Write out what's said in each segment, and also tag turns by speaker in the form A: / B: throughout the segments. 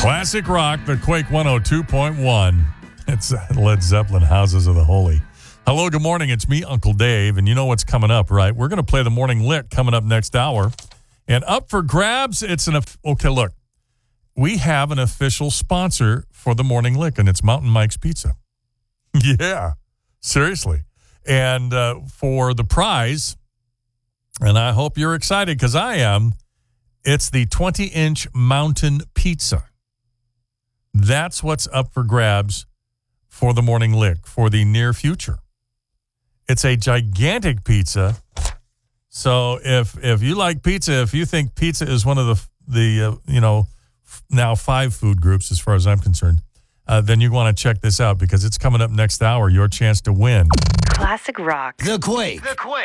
A: Classic rock, the Quake 102.1. It's Led Zeppelin, Houses of the Holy. Hello, good morning. It's me, Uncle Dave, and you know what's coming up, right? We're going to play the Morning Lick coming up next hour. And up for grabs, okay, look. We have an official sponsor for the Morning Lick, and it's Mountain Mike's Pizza. Yeah, seriously. And for the prize, and I hope you're excited because I am, it's the 20-inch Mountain Pizza. That's what's up for grabs for the Morning Lick for the near future. It's a gigantic pizza. So if you like pizza, if you think pizza is one of the now 5 food groups as far as I'm concerned, then you want to check this out because it's coming up next hour, your chance to win.
B: Classic rock.
C: The Quake.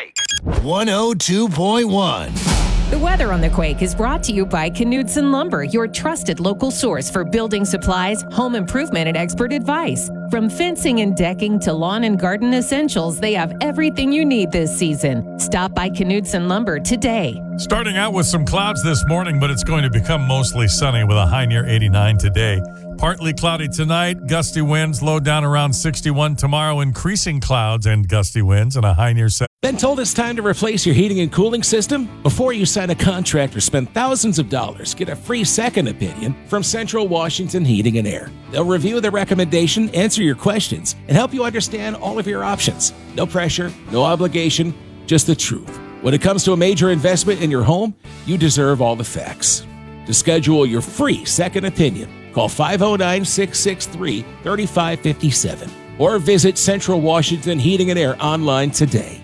C: 102.1.
D: The weather on The Quake is brought to you by Knudsen Lumber, your trusted local source for building supplies, home improvement, and expert advice. From fencing and decking to lawn and garden essentials, they have everything you need this season. Stop by Knudsen Lumber today.
A: Starting out with some clouds this morning, but it's going to become mostly sunny with a high near 89 today. Partly cloudy tonight, gusty winds, low down around 61 tomorrow, increasing clouds and gusty winds, and a high near 7.
E: Been told it's time to replace your heating and cooling system? Before you sign a contract or spend thousands of dollars, get a free second opinion from Central Washington Heating and Air. They'll review the recommendation, answer your questions, and help you understand all of your options. No pressure, no obligation, just the truth. When it comes to a major investment in your home, you deserve all the facts. To schedule your free second opinion, call 509-663-3557 or visit Central Washington Heating and Air online today.